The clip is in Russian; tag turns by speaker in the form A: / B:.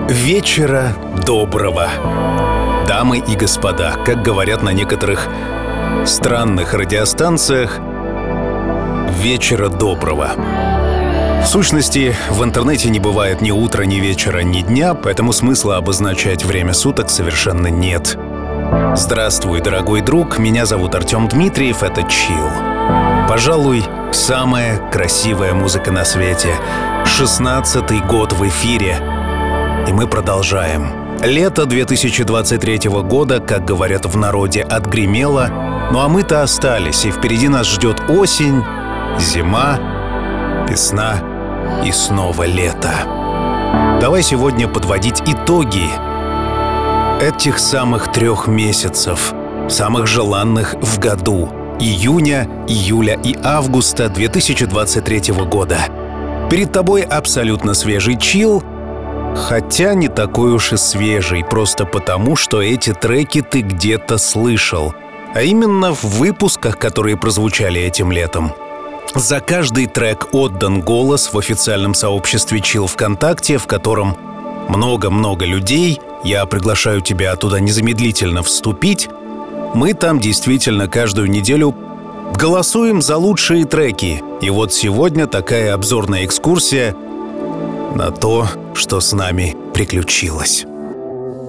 A: Вечера доброго. Дамы и господа, как говорят на некоторых странных радиостанциях, вечера доброго. В сущности, в интернете не бывает ни утра, ни вечера, ни дня, поэтому смысла обозначать время суток совершенно нет. Здравствуй, дорогой друг, меня зовут Артем Дмитриев, это Chill. Пожалуй, самая красивая музыка на свете. 16-й год в эфире. И мы продолжаем. Лето 2023 года, как говорят в народе, отгремело. Ну а мы-то остались, и впереди нас ждет осень, зима, весна и снова лето. Давай сегодня подводить итоги этих самых 3 месяцев, самых желанных в году: июня, июля и августа 2023 года. Перед тобой абсолютно свежий Chill, хотя не такой уж и свежий, просто потому, что эти треки ты где-то слышал, а именно в выпусках, которые прозвучали этим летом. За каждый трек отдан голос в официальном сообществе Chill ВКонтакте, в котором много-много людей. Я приглашаю тебя туда незамедлительно вступить. Мы там действительно каждую неделю голосуем за лучшие треки. И вот сегодня такая обзорная экскурсия на то, что с нами приключилось.